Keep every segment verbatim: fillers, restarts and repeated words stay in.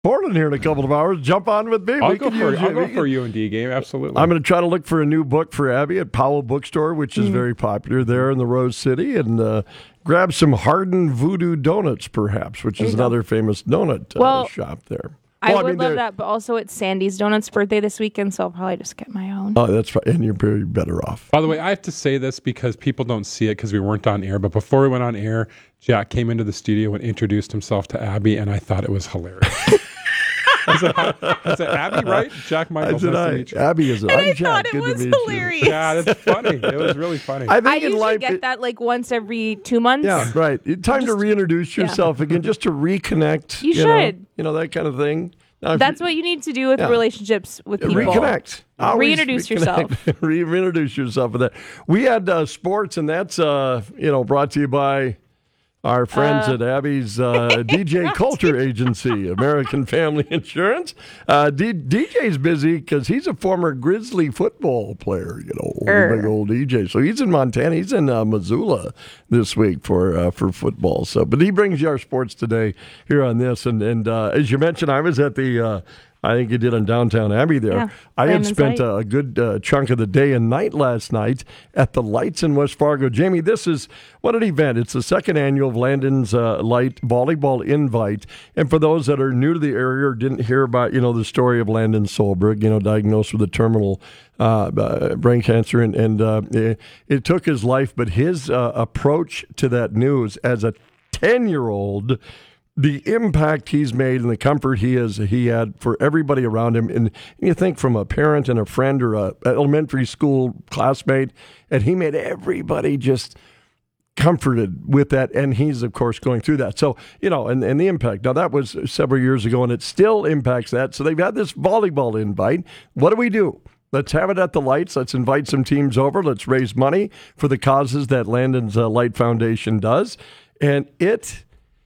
Portland here in a couple of hours. Jump on with me. I'll we go can for use I'll you. go We for a can- U N D game. Absolutely. I'm going to try to look for a new book for Abby at Powell Bookstore, which is Mm. very popular there in the Rose City, and uh, grab some Hardin Voodoo Donuts, perhaps, which There is you go. another famous donut uh, Well, shop there. I Well, would mean, love they're- that, but also it's Sandy's Donuts' birthday this weekend, so I'll probably just get my own. Oh, that's right, and you're very better off. By the way, I have to say this because people don't see it because we weren't on air. But before we went on air, Jack came into the studio and introduced himself to Abby, and I thought it was hilarious. I said, Hi. I said, Abby, right? Jack I Michaels, said, nice to I, meet you. Abby is. And I'm I Jack. thought it Good to was meet you. hilarious. Yeah, that's funny. It was really funny. I think I in usually life, get it- that like once every two months. Yeah, right. Time to Just- reintroduce yeah. yourself again, just to reconnect. You know, should. you know, that kind of thing. Now, if That's you- what you need to do with Yeah. relationships with people. Reconnect. Always Reintroduce yourself. Re- reintroduce yourself with that. We had uh, sports, and that's uh, you know brought to you by our friends Uh. at Abby's uh, D J Culture Agency, American Family Insurance. Uh, D- DJ's busy because he's a former Grizzly football player, you know, Er. big old D J. So he's in Montana. He's in uh, Missoula this week for uh, for football. So, but he brings you our sports today here on this. And and uh, as you mentioned, I was at the. Uh, I think you did on Downtown Abbey there. Yeah, I had Brandon's spent Light. a, a good uh, chunk of the day and night last night at the Lights in West Fargo. Jamie, this is what an event. It's the second annual of Landon's uh, Light Volleyball Invite. And for those that are new to the area or didn't hear about, you know, the story of Landon Solberg, you know, diagnosed with a terminal uh, uh, brain cancer, and, and uh, it, it took his life, but his uh, approach to that news as a ten-year-old, the impact he's made and the comfort he has he had for everybody around him, and you think from a parent and a friend or a elementary school classmate, and he made everybody just comforted with that, and he's of course going through that. So you know, and, and the impact. Now that was several years ago, and it still impacts that. So they've had this volleyball invite. What do we do? Let's have it at the Lights. Let's invite some teams over. Let's raise money for the causes that Landon's uh, Light Foundation does, and it.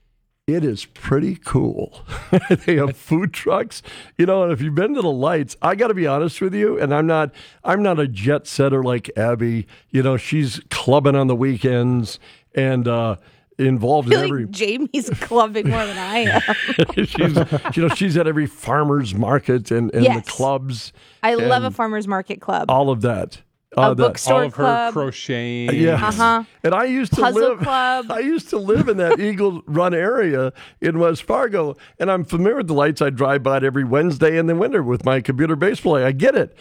It is pretty cool. They have food trucks, you know. And if you've been to the Lights, I got to be honest with you. And I'm not, I'm not a jet setter like Abby. You know, she's clubbing on the weekends and uh, involved I feel in every. like Jamie's clubbing more than I am. she's, you know, she's at every farmer's market and, and Yes. the clubs. I love a and farmer's market club. all of that. A Uh, the- bookstore All of her club. crocheting. Yeah. Uh-huh. And I used to Puzzle live club. I used to live in that Eagle Run area in West Fargo, and I'm familiar with the Lights. I drive by it every Wednesday in the winter with my computer baseball. I get it.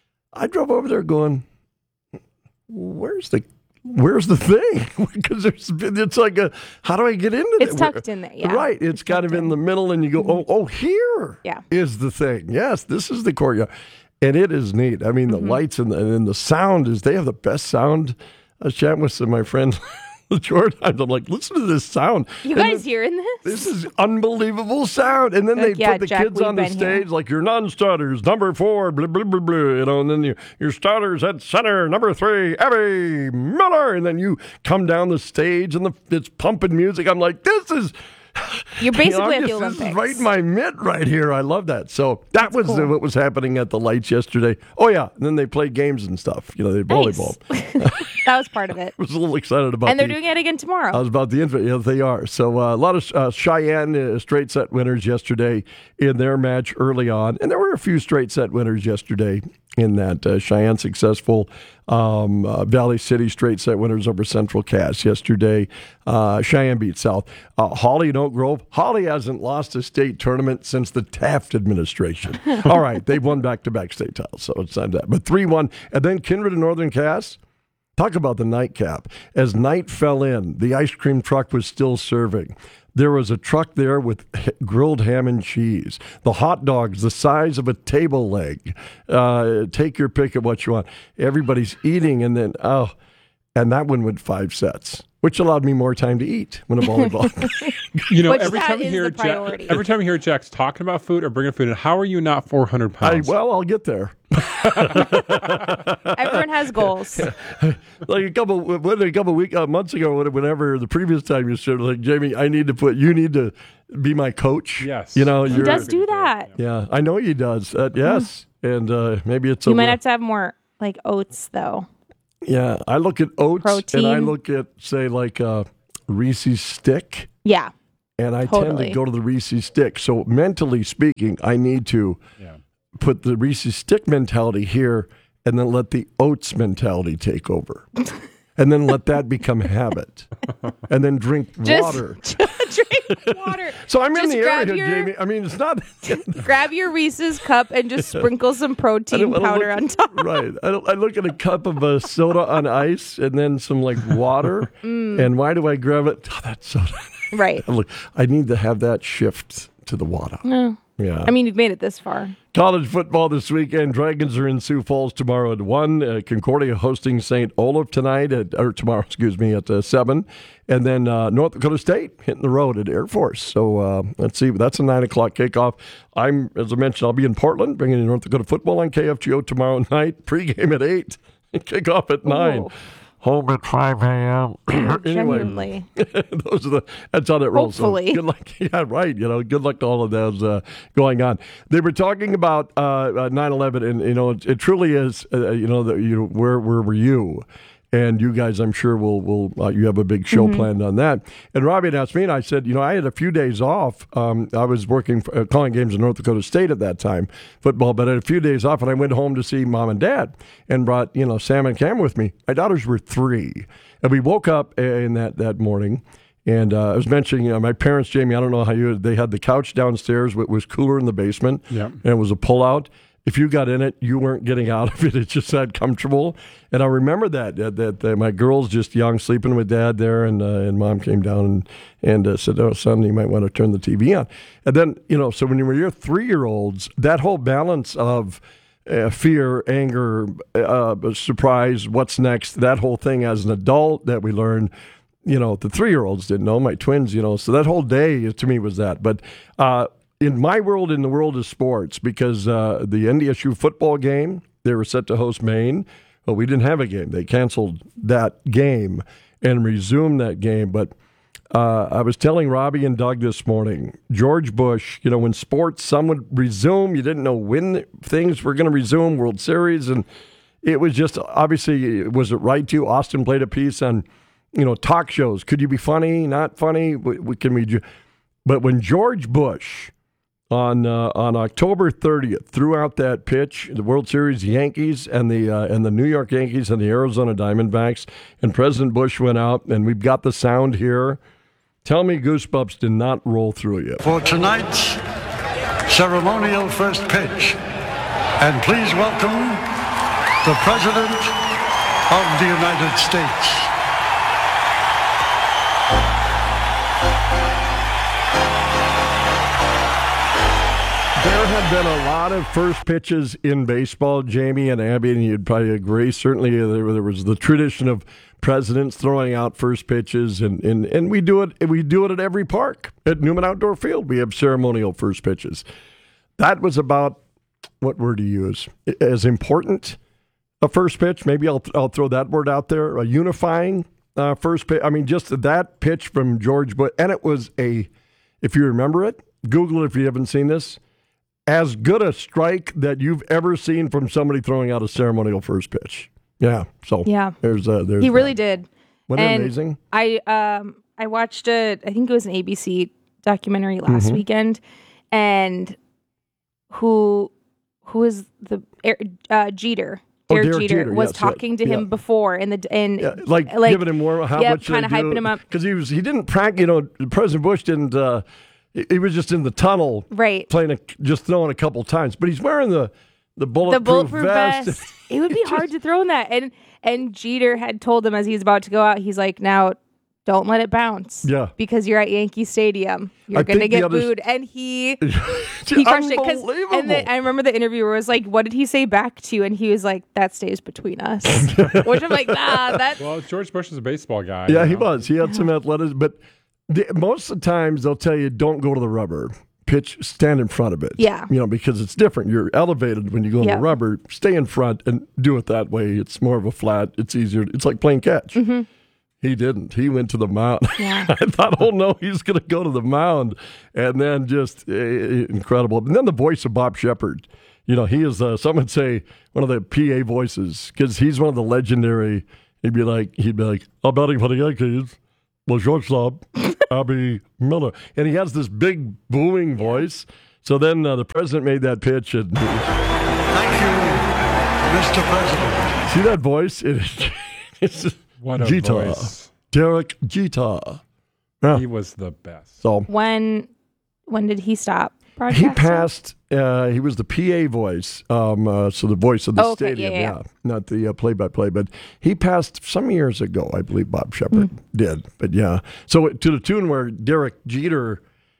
I drove over there going, "Where's the Where's the thing?" Because there's it's like a how do I get into It's it? tucked in there, yeah. Right. It's, It's kind of tucked in in. the middle, and you go, "Oh, oh, here Yeah. is the thing." Yes, this is the courtyard. And it is neat. I mean, the Mm-hmm. lights and the, and the sound is, they have the best sound. I was chatting with some, my friend, Jordan. I'm like, listen to this sound. You And guys then- hearing This this? is unbelievable sound. And then they Like, yeah, put the Jack, kids we've on the been here. stage, like your non-starters, number four, blah, blah, blah, blah, you know, and then your, your starters at center, number three, Abby Miller. And then you come down the stage and the, it's pumping music. I'm like, this is... You're basically You know, at the I'm just- Olympics. This is right in my mitt right here. I love that. So that was cool. what was happening at the Lights yesterday. Oh, yeah. And then they played games and stuff. You know, they Nice. volleyball. That was part of it. I was a little excited about And they're the, doing it again tomorrow. I was about the infant. Yeah, they are. So uh, a lot of uh, Cheyenne uh, straight set winners yesterday in their match early on. And there were a few straight set winners yesterday in that. Uh, Cheyenne successful. Um, uh, Valley City straight set winners over Central Cass yesterday. Uh, Cheyenne beat South. Uh, Holly and Oak Grove. Holly hasn't lost a state tournament since the Taft administration. All right. They've won back-to-back state titles, so it's not that. But three one. And then Kindred and Northern Cass. Talk about the nightcap. As night fell in, the ice cream truck was still serving. There was a truck there with h- grilled ham and cheese. The hot dogs, the size of a table leg. Uh, take your pick of what you want. Everybody's eating, and then, oh, and that one went five sets, which allowed me more time to eat when a volleyball. You know, Which every that time you is hear the Jack, priority. every time you hear Jack's talking about food or bringing food in, how are you not four hundred I, pounds? well, I'll get there. Everyone has goals. Like a couple, what, a couple week, uh, months ago, whenever the previous time you said, like, Jamie, I need to put, you need to be my coach. Yes. You know, He He you're, does do that. Yeah, I know he does. Uh, yes, and uh, maybe it's a You might li- have to have more like oats though. yeah. I look at oats and I Protein. look at say like uh, Reese's stick, Yeah. and I tend Totally. to go to the Reese's stick. So mentally speaking, I need to Yeah. put the Reese's stick mentality here and then let the oats mentality take over. And then let that become habit. And then drink Just water. drink water. So I'm in Just the grab area, your- Jamie. I mean, it's not. Grab your Reese's cup and just sprinkle some I protein don't- I don't powder look- on top. Right. I, don't, I look at a cup of uh, soda on ice and then some like water. Mm. And why do I grab it? Oh, that's soda. Right. Look, I need to have that shift to the water. No. Yeah. I mean, you've made it this far. College football this weekend. Dragons are in Sioux Falls tomorrow at one. Uh, Concordia hosting Saint Olaf tonight, at, or tomorrow, excuse me, at uh, seven. And then uh, North Dakota State hitting the road at Air Force. So uh, let's see. That's a nine o'clock kickoff. I'm, as I mentioned, I'll be in Portland, bringing in North Dakota football on K F G O tomorrow night. Pregame at eight. Kickoff at nine. Ooh. Home at five a.m. Anyway, Genuinely. those are the that's how that rolls. So Hopefully. good luck. Yeah, right. You know, good luck to all of those uh, going on. They were talking about uh, uh, nine eleven, and you know, it, it truly is. Uh, you know, the, you know, where where were you? And you guys, I'm sure, will will uh, you have a big show Mm-hmm. planned on that. And Robbie had asked me, and I said, you know, I had a few days off. Um, I was working, for, uh, calling games in North Dakota State at that time, football, but I had a few days off, and I went home to see mom and dad, and brought you know Sam and Cam with me. My daughters were three, and we woke up in that that morning. And uh, I was mentioning, you know, my parents, Jamie, I don't know how you, they had the couch downstairs, it was cooler in the basement, Yeah. and it was a pull-out. If you got in it, you weren't getting out of it. It's just that comfortable. And I remember that, that, that, that my girl's just young, sleeping with dad there, and uh, and mom came down and, and uh, said, oh, son, you might want to turn the T V on. And then, you know, so when you were your three-year-olds, that whole balance of uh, fear, anger, uh, surprise, what's next, that whole thing as an adult that we learned, you know, the three-year-olds didn't know, my twins, you know, so that whole day to me was that. But uh, in my world, in the world of sports, because uh, the N D S U football game, they were set to host Maine. Well, we didn't have a game. They canceled that game and resumed that game. But uh, I was telling Robbie and Doug this morning, George Bush, you know, when sports, some would resume. You didn't know when things were going to resume, World Series. And it was just, obviously, was it right to? Austin played a piece on, you know, talk shows. Could you be funny, not funny? We, we, can we? But when George Bush, on uh, on October thirtieth, threw out that pitch, the World Series Yankees and the uh, and the New York Yankees and the Arizona Diamondbacks, and President Bush went out, and we've got the sound here. Tell me goosebumps did not roll through you. For tonight's ceremonial first pitch. And please welcome the President of the United States. There have been a lot of first pitches in baseball, Jamie and Abby, and you'd probably agree. Certainly, there, there was the tradition of presidents throwing out first pitches, and, and, and we do it. We do it at every park. At Newman Outdoor Field, we have ceremonial first pitches. That was about, what word to use? As important a first pitch. Maybe I'll I'll throw that word out there. A unifying uh, first pitch. I mean, just that pitch from George Bush, and it was a. If you remember it, Google it if you haven't seen this. As good a strike that you've ever seen from somebody throwing out a ceremonial first pitch. Yeah. So Yeah. there's uh, there's He really that. did. Wasn't it And amazing? I um I watched a I think it was an A B C documentary last Mm-hmm. weekend, and who who is the uh, Jeter. Oh, Derek Derek Jeter, Jeter, was yes, yeah, talking to yeah. him before in the and Yeah, like, like giving him more. How yep, much kinda hyping him up. because he was he didn't practice. You know, President Bush didn't. Uh, he he was just in the tunnel, Right. Playing a, just throwing a couple times, but he's wearing the the bulletproof, the bulletproof vest. vest. It would be hard to throw in that. And and Jeter had told him as he's about to go out, he's like, now don't let it bounce. Yeah. Because you're at Yankee Stadium. You're I gonna think the get other- booed. And he he crushed it. 'Cause- Unbelievable. And then I remember the interviewer was like, what did he say back to you? And he was like, that stays between us. Which I'm like, nah, that Well, George Bush is a baseball guy. Yeah, you he know? was. He had some athleticism, but the, most of the times they'll tell you don't go to the rubber. Pitch, stand in front of it. Yeah. You know, because it's different. You're elevated when you go in Yeah. the rubber. Stay in front and do it that way. It's more of a flat. It's easier. It's like playing catch. Mm-hmm. He didn't. He went to the mound. Yeah. I thought, oh no, he's going to go to the mound, and then just uh, incredible. And then the voice of Bob Shepard. You know, he is. Uh, some would say one of the P A voices because he's one of the legendary. He'd be like, he'd be like, I'm batting for the Yankees. well, shortstop, Abby Miller. And he has this big booming voice. So then uh, the president made that pitch. And Thank you, Mister President. see that voice? It, it's What a Jeter. voice. Derek Jeter. Yeah. He was the best. So When when did he stop he broadcasting? passed. Uh, he was the P A voice, um, uh, so the voice of the Oh, okay. stadium. Yeah, yeah, yeah. not the uh, play-by-play. But he passed some years ago, I believe. Bob Shepard Mm. did. But yeah, so to the tune where Derek Jeter,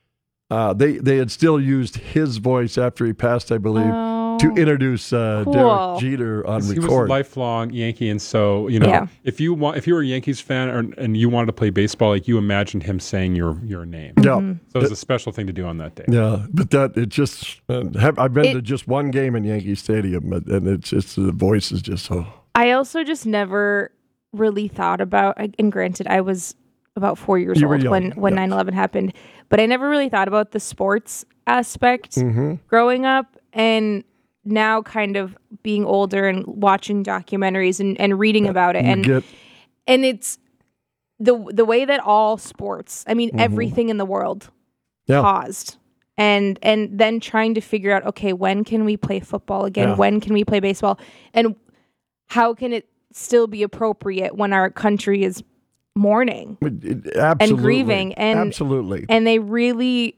uh, they they had still used his voice after he passed, I believe, Oh, to introduce uh, cool. Derek Jeter on He was a record. lifelong Yankee, and so you know, Yeah. if you want, if you were a Yankees fan or, and you wanted to play baseball, like you imagined him saying your your name. Yeah. Mm-hmm. So it was a special thing to do on that day. Yeah, but that it just uh, have, I've been It- to just one game in Yankee Stadium, and and it's just the voice is just so. I also just never really thought about, and granted, I was about four years You were old young, when, when yes. nine eleven happened, but I never really thought about the sports aspect Mm-hmm. growing up. And now kind of being older and watching documentaries and, and reading about it. You And get and it's the the way that all sports, I mean, Mm-hmm. everything in the world yeah. paused. And and then trying to figure out, okay, when can we play football again? Yeah. When can we play baseball? And how can it still be appropriate when our country is mourning It- it- absolutely, grieving, and- absolutely. and they really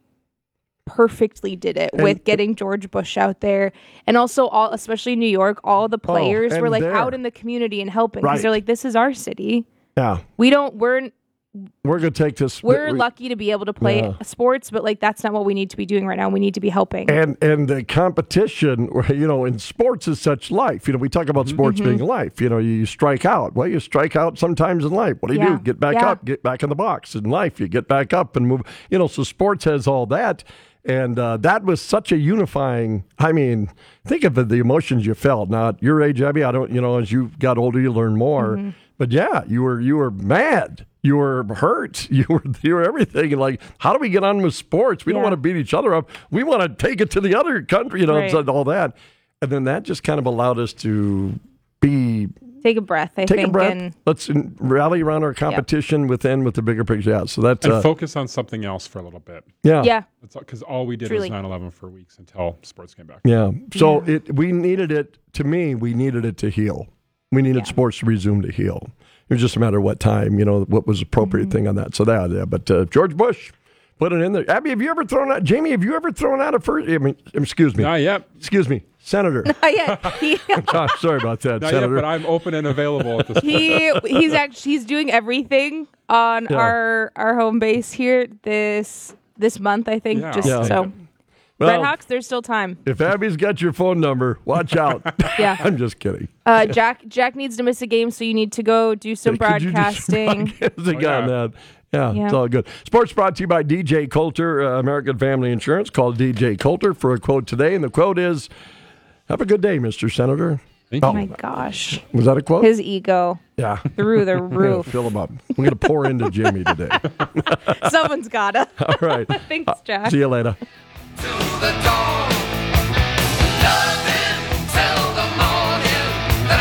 perfectly did it And- with getting George Bush out there, and also all, especially in New York, all the players and were like there. out in the community and helping because Right. they're like, this is our city. Yeah, We don't we're we're gonna take this. we're we- lucky to be able to play Yeah. sports, but like that's not what we need to be doing right now. We need to be helping. And and the competition, you know, in sports is such life. You know, we talk about sports Mm-hmm. being life. You know, you strike out. Well, you strike out sometimes in life. What do you Yeah. do? Get back Yeah. up. Get back in the box. In life, you get back up and move. You know, so sports has all that. And uh, that was such a unifying. I mean, think of the, the emotions you felt. Now, at your age, Abby, I don't. You know, as you got older, you learn more. Mm-hmm. But yeah, you were you were mad. You were hurt. You were you were everything. And like, how do we get on with sports? We don't Yeah. want to beat each other up. We want to take it to the other country. You know, Right. and all that. And then that just kind of allowed us to be Take a breath, I take think. a breath. And Let's rally around our competition within with the bigger picture. Yeah. So that's And uh, focus on something else for a little bit. yeah. yeah, Because all we did Truly. was nine eleven for weeks until sports came back. Yeah. So it we needed it. To me, we needed it to heal. We needed Yeah. sports to resume to heal. It was just a matter of what time, you know, what was the appropriate Mm-hmm. thing on that. So that, yeah. But uh, George Bush put it in there. Abby, have you ever thrown out? Jamie, have you ever thrown out a first? I mean, excuse me. Not yet. Excuse me, Senator. Oh, yeah. He, Gosh, sorry about that, Not Senator. yet, but I'm open and available at this point. he he's actually he's doing everything on Yeah. our our home base here this this month, I think. Yeah, just I'll take so it. Well, Red Hawks, there's still time. if Abby's got your phone number, watch out. Yeah. I'm just kidding. Uh, Jack Jack needs to miss a game, so you need to go do some Could you do some broadcasting. broadcasting Oh, on yeah. that? Yeah, Yeah. it's all good. Sports brought to you by D J Coulter, uh, American Family Insurance. Call D J Coulter for a quote today, and the quote is, "Have a good day, Mister Senator." Thank Oh you. my gosh, Was that a quote? his ego yeah. through the Yeah, roof. fill him up. We're going to pour into Jimmy today. Someone's gotta. All right. Thanks, Jack. See you later. to the dawn. Nothing till the morning that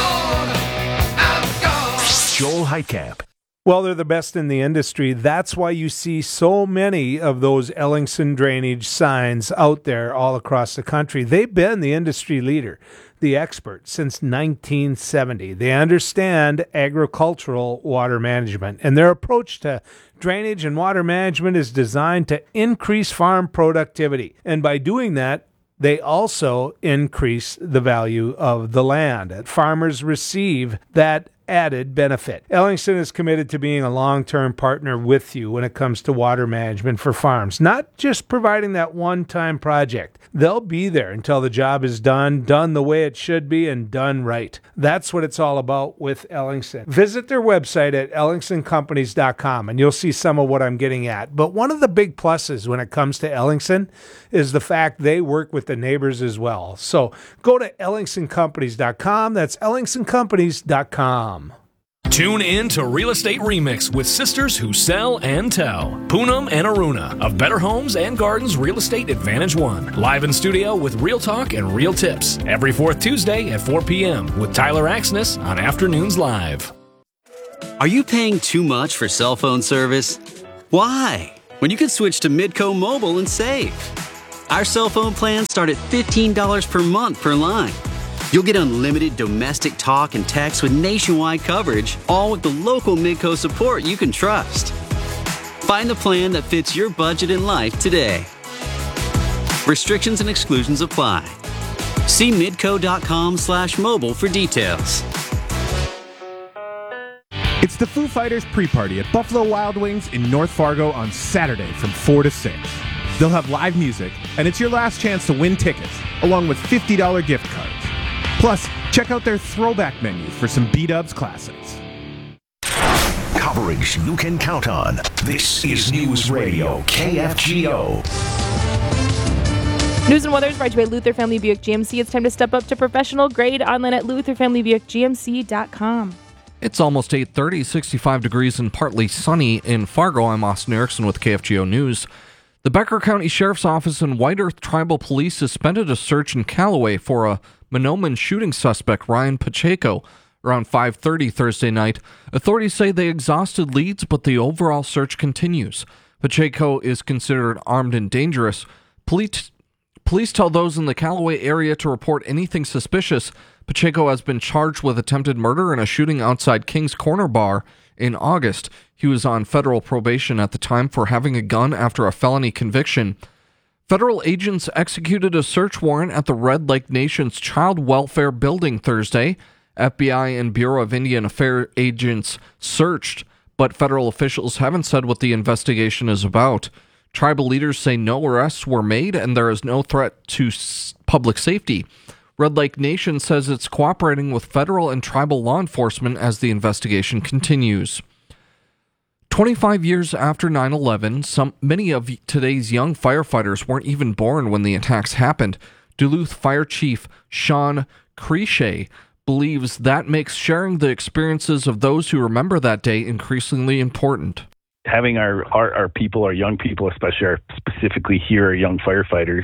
I'm gone. I'm gone. Joel Heitkamp. Well, they're the best in the industry. That's why you see so many of those Ellingson drainage signs out there all across the country. They've been the industry leader, the expert, since nineteen seventy. They understand agricultural water management, and their approach to drainage and water management is designed to increase farm productivity. And by doing that, they also increase the value of the land. Farmers receive that added benefit. Ellingson is committed to being a long-term partner with you when it comes to water management for farms, not just providing that one-time project. They'll be there until the job is done, done the way it should be, and done right. That's what it's all about with Ellingson. Visit their website at ellingson companies dot com and you'll see some of what I'm getting at. But one of the big pluses when it comes to Ellingson is the fact they work with the neighbors as well. So go to ellingson companies dot com. That's ellingson companies dot com. Tune in to Real Estate Remix with sisters who sell and tell. Poonam and Aruna of Better Homes and Gardens Real Estate Advantage One. Live in studio with real talk and real tips. Every fourth Tuesday at four p.m. with Tyler Axness on Afternoons Live. Are you paying too much for cell phone service? Why? When you can switch to Midco Mobile and save. Our cell phone plans start at fifteen dollars per month per line. You'll get unlimited domestic talk and text with nationwide coverage, all with the local Midco support you can trust. Find the plan that fits your budget and life today. Restrictions and exclusions apply. See midco.com slash mobile for details. It's the Foo Fighters pre-party at Buffalo Wild Wings in North Fargo on Saturday from four to six. They'll have live music, and it's your last chance to win tickets, along with fifty dollars gift cards. Plus, check out their throwback menu for some B-Dubs classics. Coverage you can count on. This is News Radio K F G O. News and weather is brought to you by Luther Family Buick G M C. It's time to step up to professional grade online at luther family buick g m c dot com. It's almost eight thirty, sixty-five degrees and partly sunny in Fargo. I'm Austin Erickson with K F G O News. The Becker County Sheriff's Office and White Earth Tribal Police suspended a search in Callaway for a Monoman shooting suspect, Ryan Pacheco, around five thirty Thursday night. Authorities say they exhausted leads, but the overall search continues. Pacheco is considered armed and dangerous. Police, police tell those in the Callaway area to report anything suspicious. Pacheco has been charged with attempted murder and a shooting outside King's Corner Bar in August. He was on federal probation at the time for having a gun after a felony conviction. Federal agents executed a search warrant at the Red Lake Nation's Child Welfare Building Thursday. F B I and Bureau of Indian Affairs agents searched, but federal officials haven't said what the investigation is about. Tribal leaders say no arrests were made and there is no threat to s- public safety. Red Lake Nation says it's cooperating with federal and tribal law enforcement as the investigation continues. twenty-five years after nine eleven, some many of today's young firefighters weren't even born when the attacks happened. Duluth Fire Chief Sean Creechay believes that makes sharing the experiences of those who remember that day increasingly important. Having our, our, our people, our young people, especially our specifically here, our young firefighters,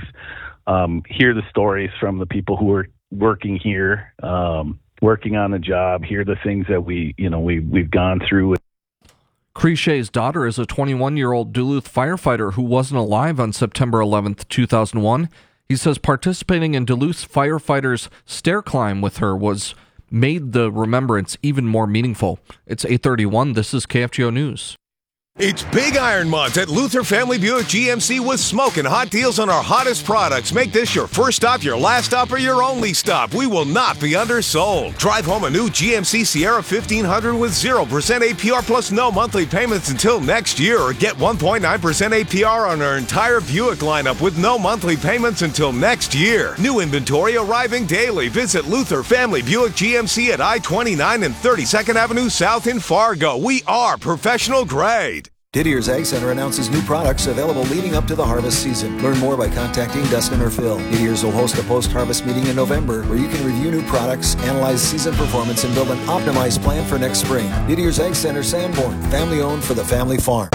um, hear the stories from the people who are working here, um, working on the job, hear the things that we, you know, we, we've gone through. Creechay's daughter is a twenty-one-year-old Duluth firefighter who wasn't alive on September eleventh, two thousand one. He says participating in Duluth firefighters' stair climb with her was made the remembrance even more meaningful. It's eight thirty-one. This is K F G O News. It's Big Iron Month at Luther Family Buick G M C with smoking hot deals on our hottest products. Make this your first stop, your last stop, or your only stop. We will not be undersold. Drive home a new G M C Sierra fifteen hundred with zero percent A P R plus no monthly payments until next year, or get one point nine percent A P R on our entire Buick lineup with no monthly payments until next year. New inventory arriving daily. Visit Luther Family Buick G M C at I twenty-nine and thirty-second Avenue South in Fargo. We are professional grade. Didier's Ag Center announces new products available leading up to the harvest season. Learn more by contacting Dustin or Phil. Didier's will host a post-harvest meeting in November where you can review new products, analyze season performance, and build an optimized plan for next spring. Didier's Ag Center, Sanborn, family-owned for the family farm.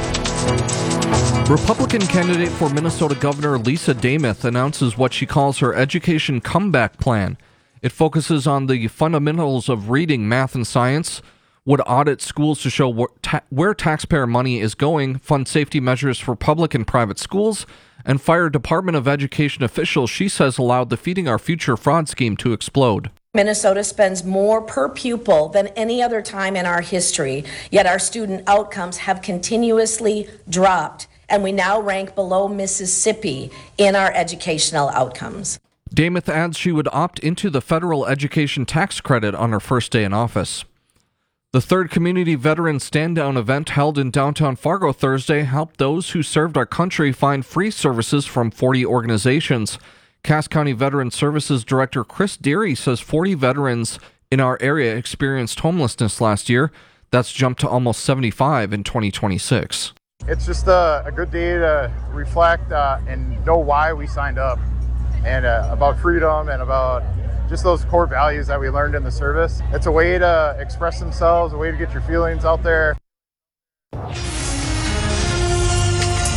Republican candidate for Minnesota Governor Lisa Demuth announces what she calls her education comeback plan. It focuses on the fundamentals of reading, math, and science, would audit schools to show where, ta- where taxpayer money is going, fund safety measures for public and private schools, and fire Department of Education officials she says allowed the Feeding Our Future fraud scheme to explode. Minnesota spends more per pupil than any other time in our history, yet our student outcomes have continuously dropped, and we now rank below Mississippi in our educational outcomes. Demuth adds she would opt into the federal education tax credit on her first day in office. The third Community Veteran Stand-Down event held in downtown Fargo Thursday helped those who served our country find free services from forty organizations. Cass County Veteran Services Director Chris Deary says forty veterans in our area experienced homelessness last year. That's jumped to almost seventy-five in twenty twenty-six. It's just a, a good day to reflect uh, and know why we signed up, and uh, about freedom and about just those core values that we learned in the service. It's a way to express themselves, a way to get your feelings out there.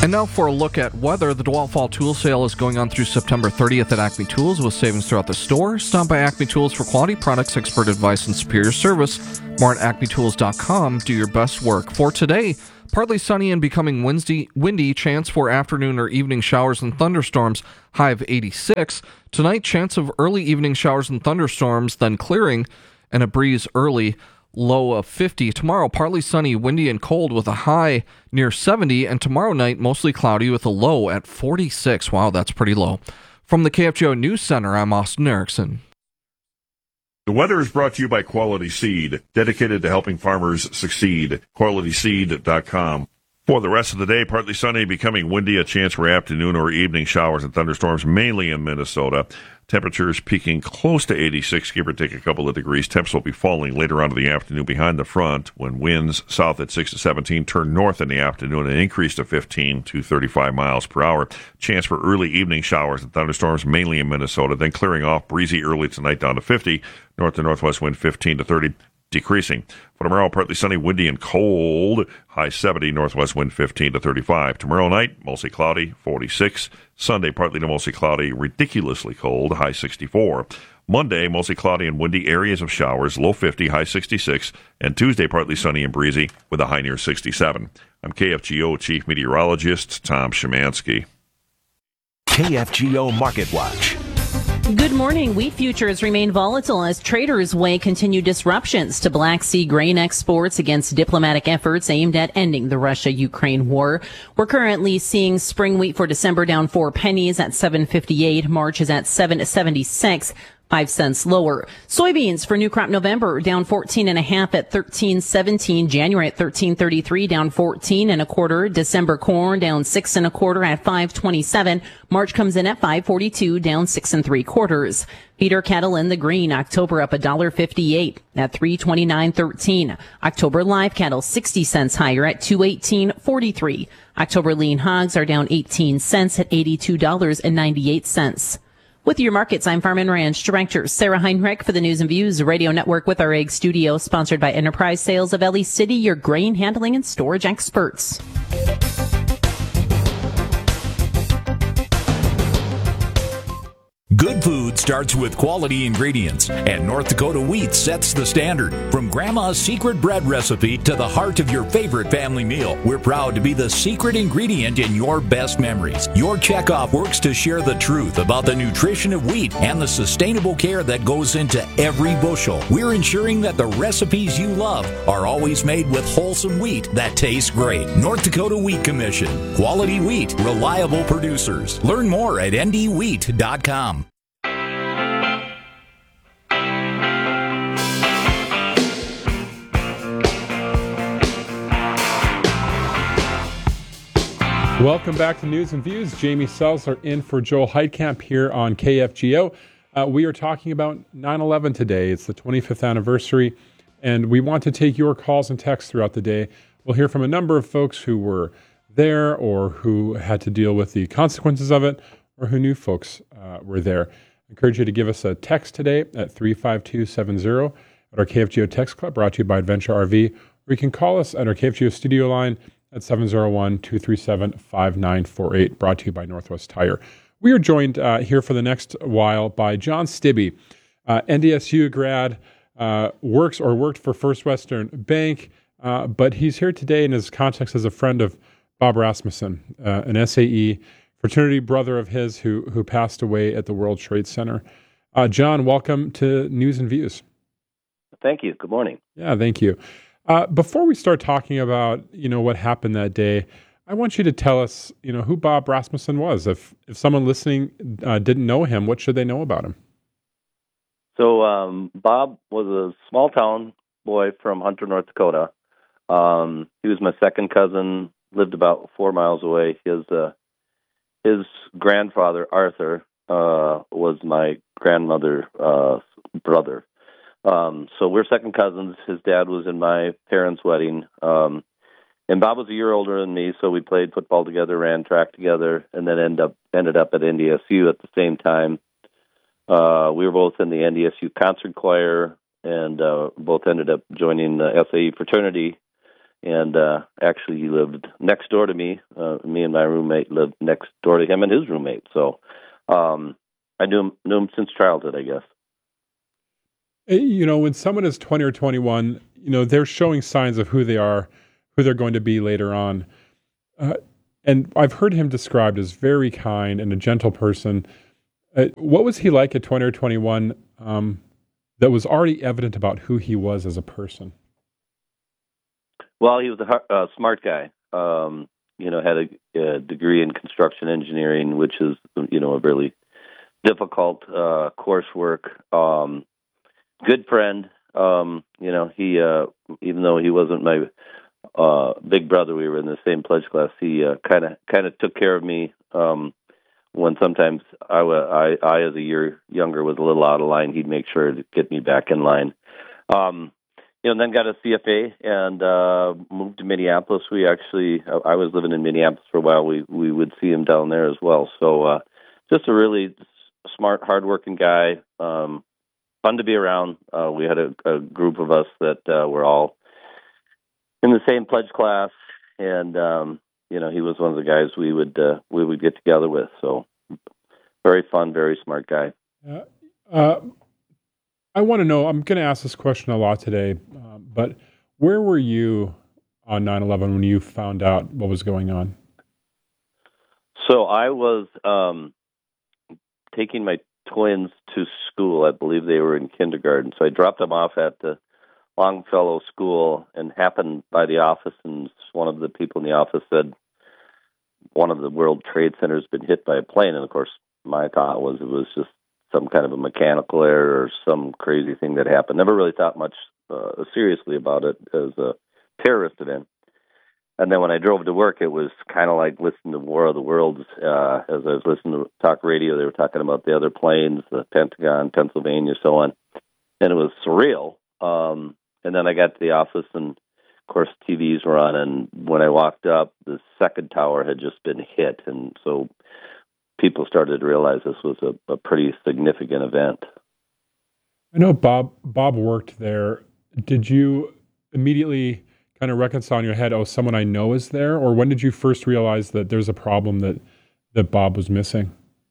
And now for a look at weather. The DeWalt Fall Tool Sale is going on through September thirtieth at Acme Tools with savings throughout the store. Stop by Acme Tools for quality products, expert advice, and superior service. More at acme tools dot com. Do your best work. For today, partly sunny and becoming windy, windy, chance for afternoon or evening showers and thunderstorms, high of eighty-six. Tonight, chance of early evening showers and thunderstorms, then clearing, and a breeze early, low of fifty. Tomorrow, partly sunny, windy, and cold with a high near seventy. And tomorrow night, mostly cloudy with a low at forty-six. Wow, that's pretty low. From the K F G O News Center, I'm Austin Erickson. The weather is brought to you by Quality Seed, dedicated to helping farmers succeed. quality seed dot com. For the rest of the day, partly sunny, becoming windy, a chance for afternoon or evening showers and thunderstorms, mainly in Minnesota. Temperatures peaking close to eighty-six, give or take a couple of degrees. Temps will be falling later on in the afternoon behind the front when winds south at six to seventeen turn north in the afternoon and increase to fifteen to thirty-five miles per hour. Chance for early evening showers and thunderstorms, mainly in Minnesota, then clearing off, breezy early tonight down to fifty. North to northwest wind fifteen to thirty. Decreasing. For tomorrow, partly sunny, windy, and cold. High seventy, northwest wind fifteen to thirty-five. Tomorrow night, mostly cloudy, forty-six. Sunday, partly to mostly cloudy, ridiculously cold, high sixty-four. Monday, mostly cloudy and windy, areas of showers, low fifty, high sixty-six. And Tuesday, partly sunny and breezy with a high near sixty-seven. I'm K F G O Chief Meteorologist Tom Szymanski. K F G O Market Watch. Good morning. Wheat futures remain volatile as traders weigh continued disruptions to Black Sea grain exports against diplomatic efforts aimed at ending the Russia-Ukraine war. We're currently seeing spring wheat for December down four pennies at seven fifty-eight. March is at seven seventy-six. Five cents lower. Soybeans for new crop November down fourteen and a half at thirteen seventeen. January at thirteen thirty-three, down fourteen and a quarter. December corn down six and a quarter at five twenty-seven. March comes in at five forty-two, down six and three quarters. Feeder cattle in the green. October up a dollar fifty-eight at three twenty-nine thirteen. October live cattle sixty cents higher at two eighteen forty-three. October lean hogs are down eighteen cents at eighty-two dollars and ninety-eight cents. With your markets, I'm Farm and Ranch Director Sarah Heinrich for the News and Views Radio Network with our egg studio, sponsored by Enterprise Sales of Ellie City, your grain handling and storage experts. Good food starts with quality ingredients, and North Dakota Wheat sets the standard. From Grandma's secret bread recipe to the heart of your favorite family meal, we're proud to be the secret ingredient in your best memories. Your checkoff works to share the truth about the nutrition of wheat and the sustainable care that goes into every bushel. We're ensuring that the recipes you love are always made with wholesome wheat that tastes great. North Dakota Wheat Commission. Quality wheat, reliable producers. Learn more at N D wheat dot com. Welcome back to News and Views. Jamie Selzler in for Joel Heitkamp here on K F G O. Uh, we are talking about nine eleven today. It's the twenty-fifth anniversary, and we want to take your calls and texts throughout the day. We'll hear from a number of folks who were there or who had to deal with the consequences of it or who knew folks uh, were there. I encourage you to give us a text today at three five two seven zero at our K F G O Text Club, brought to you by Adventure R V, or you can call us at our K F G O studio line at seven oh one, two three seven, five nine four eight, brought to you by Northwest Tire. We are joined uh, here for the next while by John Stibbe, uh, N D S U grad, uh, works or worked for First Western Bank, uh, but he's here today in his context as a friend of Bob Rasmussen, uh, an S A E fraternity brother of his who who passed away at the World Trade Center. Uh, John, welcome to News and Views. Thank you. Good morning. Yeah, thank you. Uh, before we start talking about, you know, what happened that day, I want you to tell us, you know, who Bob Rasmussen was. If if someone listening uh, didn't know him, what should they know about him? So um, Bob was a small town boy from Hunter, North Dakota. Um, he was my second cousin, lived about four miles away. His uh, his grandfather, Arthur, uh, was my grandmother's uh, brother. Um, so we're second cousins. His dad was in my parents' wedding. Um, and Bob was a year older than me, so we played football together, ran track together, and then end up, ended up at N D S U at the same time. Uh, we were both in the N D S U concert choir, and uh, both ended up joining the S A E fraternity and uh, actually he lived next door to me. Uh, me and my roommate lived next door to him and his roommate. So um, I knew him, knew him since childhood, I guess. You know, when someone is twenty or twenty-one, you know, they're showing signs of who they are, who they're going to be later on. Uh, and I've heard him described as very kind and a gentle person. Uh, what was he like at twenty or twenty-one um, that was already evident about who he was as a person? Well, he was a uh, smart guy. Um, you know, had a, a degree in construction engineering, which is, you know, a really difficult uh, coursework. Um, good friend. Um, you know, he, uh, even though he wasn't my uh, big brother, we were in the same pledge class. He kind of kind of took care of me um, when sometimes I, I, I, as a year younger, was a little out of line. He'd make sure to get me back in line. Um, you know, and then got a C F A and uh, moved to Minneapolis. We actually, I was living in Minneapolis for a while. We we would see him down there as well. So uh, just a really smart, hardworking guy. Um, Fun to be around. Uh, we had a, a group of us that uh, were all in the same pledge class, and um, you know, he was one of the guys we would uh, we would get together with. So very fun, very smart guy. Uh, uh, I want to know. I'm going to ask this question a lot today, uh, but where were you on nine eleven when you found out what was going on? So I was um, taking my twins to school. I believe they were in kindergarten. So I dropped them off at the Longfellow School and happened by the office, and one of the people in the office said one of the World Trade Centers been hit by a plane. And of course, my thought was it was just some kind of a mechanical error or some crazy thing that happened. Never really thought much uh, seriously about it as a terrorist event. And then when I drove to work, it was kind of like listening to War of the Worlds. Uh, as I was listening to talk radio, they were talking about the other planes, the Pentagon, Pennsylvania, so on. And it was surreal. Um, and then I got to the office, and, of course, T Vs were on. And when I walked up, the second tower had just been hit. And so people started to realize this was a, a pretty significant event. I know Bob, Bob worked there. Did you immediately kind of reconcile in your head, oh, someone I know is there? Or when did you first realize that there's a problem that, that Bob was missing?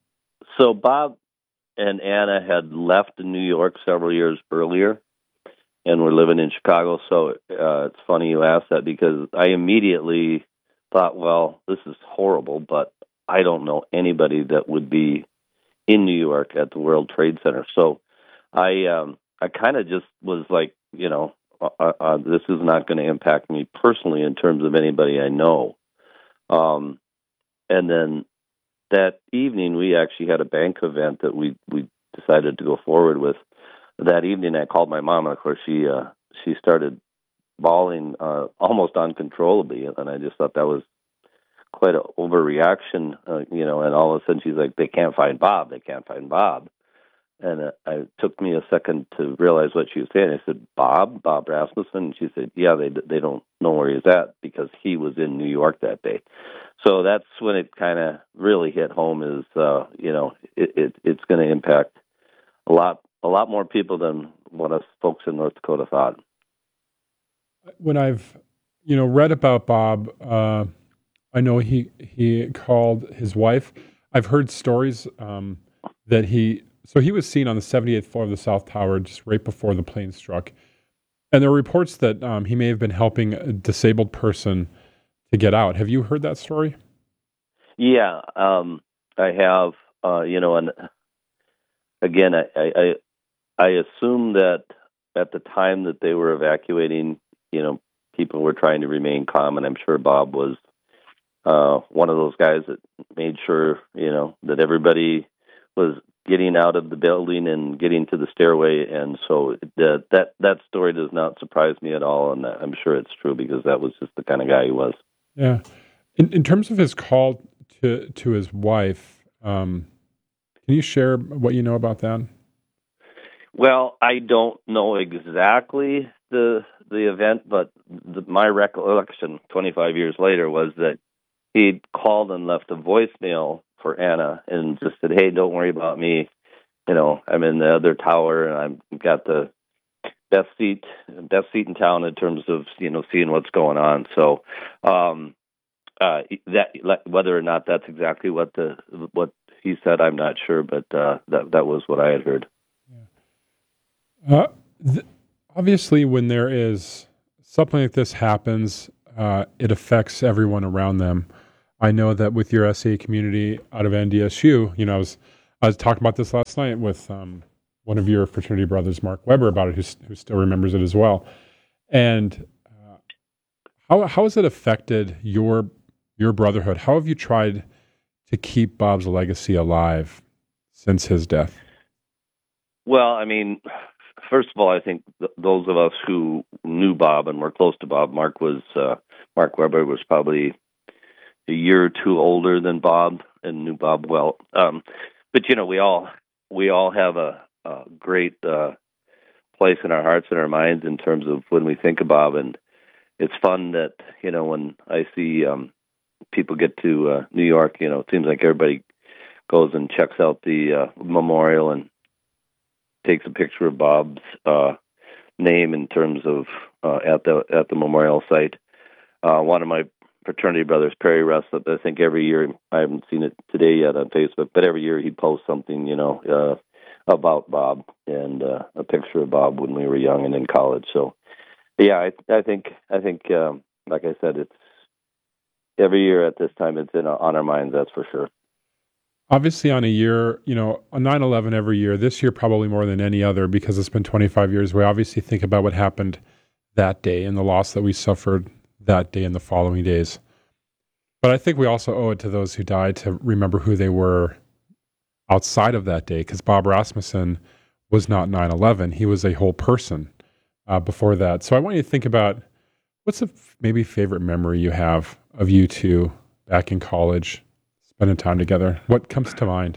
So Bob and Anna had left in New York several years earlier and were living in Chicago. So uh, it's funny you asked that, because I immediately thought, well, this is horrible, but I don't know anybody that would be in New York at the World Trade Center. So I, um, I kind of just was like, you know, Uh, uh, this is not going to impact me personally in terms of anybody I know. Um, and then that evening, we actually had a bank event that we, we decided to go forward with. That evening, I called my mom, and of course, she uh, she started bawling uh, almost uncontrollably, and I just thought that was quite an overreaction, uh, you know. And all of a sudden, she's like, "They can't find Bob. They can't find Bob." And uh, it took me a second to realize what she was saying. I said, Bob, Bob Rasmussen? And she said, yeah, they they don't know where he's at because he was in New York that day. So that's when it kind of really hit home is, uh, you know, it, it it's going to impact a lot, a lot more people than what us folks in North Dakota thought. When I've, you know, read about Bob, uh, I know he, he called his wife. I've heard stories um, that he... So he was seen on the seventy-eighth floor of the South Tower just right before the plane struck. And there were reports that um, he may have been helping a disabled person to get out. Have you heard that story? Yeah, um, I have, uh, you know, and again, I, I, I assume that at the time that they were evacuating, you know, people were trying to remain calm, and I'm sure Bob was uh, one of those guys that made sure, you know, that everybody was getting out of the building and getting to the stairway. And so that that that story does not surprise me at all, and I'm sure it's true because that was just the kind of guy he was. Yeah. In in terms of his call to to his wife, um, can you share what you know about that? Well, I don't know exactly the the event, but the, my recollection twenty-five years later was that he called and left a voicemail for Anna and just said, hey, don't worry about me. You know, I'm in the other tower and I've got the best seat, best seat in town in terms of you know seeing what's going on. So um, uh, that whether or not that's exactly what the what he said, I'm not sure, but uh, that that was what I had heard. Uh, th- obviously, when there is something like this happens, uh, it affects everyone around them. I know that with your S A community out of N D S U, you know, I was I was talking about this last night with um, one of your fraternity brothers, Mark Weber, about it, who who still remembers it as well. And uh, how how has it affected your your brotherhood? How have you tried to keep Bob's legacy alive since his death? Well, I mean, first of all, I think th- those of us who knew Bob and were close to Bob, Mark was uh, Mark Weber was probably a year or two older than Bob and knew Bob well. Um, but you know, we all we all have a, a great uh, place in our hearts and our minds in terms of when we think of Bob, and it's fun that you know when I see um, people get to uh, New York, you know, it seems like everybody goes and checks out the uh, memorial and takes a picture of Bob's uh, name in terms of uh, at the at the memorial site. Uh, one of my fraternity brothers, Perry Russell, I think every year, I haven't seen it today yet on Facebook, but every year he posts something, you know, uh, about Bob and uh, a picture of Bob when we were young and in college. So, yeah, I, I think, I think, um, like I said, it's every year at this time, it's in, on our minds, that's for sure. Obviously, on a year, you know, on nine eleven every year, this year probably more than any other because it's been twenty-five years, we obviously think about what happened that day and the loss that we suffered that day and the following days. But I think we also owe it to those who died to remember who they were outside of that day, because Bob Rasmussen was not nine eleven. He was a whole person uh, before that. So I want you to think about what's a f- maybe favorite memory you have of you two back in college, spending time together. What comes to mind?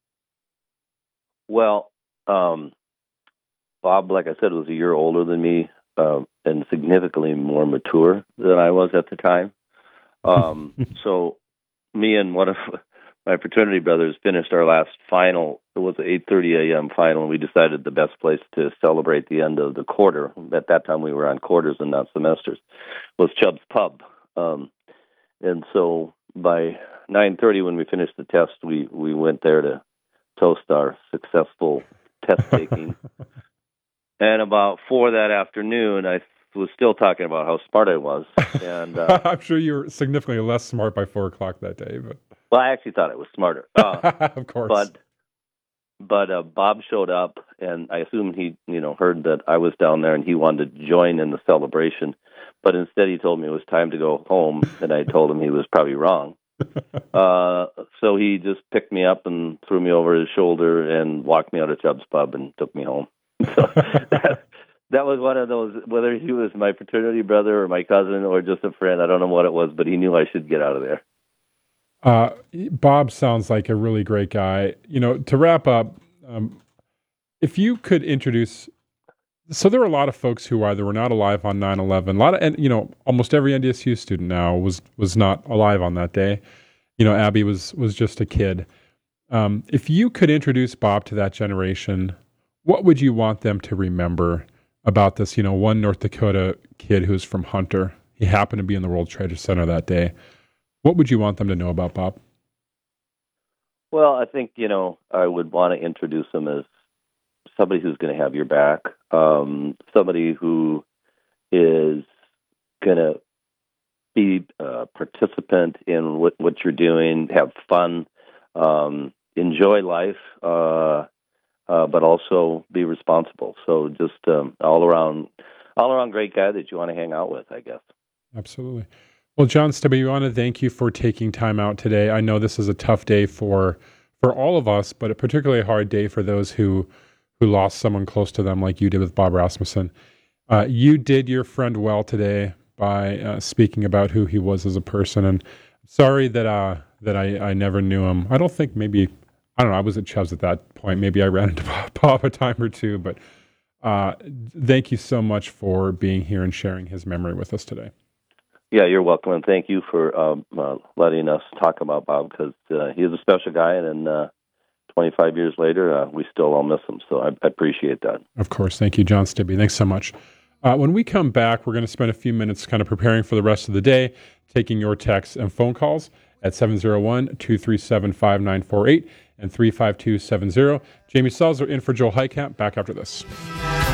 Well, um, Bob, like I said, was a year older than me. Uh, and significantly more mature than I was at the time. Um, so me and one of my fraternity brothers finished our last final. It was an eight thirty a.m. final, and we decided the best place to celebrate the end of the quarter, at that time we were on quarters and not semesters, was Chubb's Pub. Um, and so by nine thirty when we finished the test, we, we went there to toast our successful test taking. And about four that afternoon, I was still talking about how smart I was. And uh, I'm sure you were significantly less smart by four o'clock that day. But well, I actually thought I was smarter. Uh, of course. But but uh, Bob showed up, and I assumed he you know heard that I was down there, and he wanted to join in the celebration. But instead, he told me it was time to go home, and I told him he was probably wrong. uh, so he just picked me up and threw me over his shoulder and walked me out of Chubb's Pub and took me home. So that, that was one of those, whether he was my fraternity brother or my cousin or just a friend, I don't know what it was, but he knew I should get out of there. Uh, Bob sounds like a really great guy. You know, to wrap up, um, if you could introduce, so there were a lot of folks who either were not alive on nine eleven. A lot of, and you know, almost every N D S U student now was was not alive on that day. You know, Abby was was just a kid. Um, if you could introduce Bob to that generation, what would you want them to remember about this? You know, one North Dakota kid who's from Hunter. He happened to be in the World Trade Center that day. What would you want them to know about Bob? Well, I think, you know, I would want to introduce him as somebody who's going to have your back, um, somebody who is going to be a participant in what, what you're doing, have fun, um, enjoy life, uh, uh, but also be responsible. So just um, all around, all around great guy that you want to hang out with, I guess. Absolutely. Well, John Stubbe, we want to thank you for taking time out today. I know this is a tough day for for all of us, but a particularly hard day for those who who lost someone close to them, like you did with Bob Rasmussen. Uh, you did your friend well today by uh, speaking about who he was as a person, and sorry that uh, that I, I never knew him. I don't think maybe I don't know. I was at Chubb's at that point. Maybe I ran into Bob a time or two, but uh, thank you so much for being here and sharing his memory with us today. Yeah, you're welcome, and thank you for um, uh, letting us talk about Bob, because uh, he is a special guy, and uh, twenty-five years later, uh, we still all miss him. So I, I appreciate that. Of course. Thank you, John Stibbe. Thanks so much. Uh, when we come back, we're going to spend a few minutes kind of preparing for the rest of the day, taking your texts and phone calls at seven oh one, two three seven, five nine four eight and three five two seven zero. Jamie Selzer in for Joel Heitkamp. Back after this.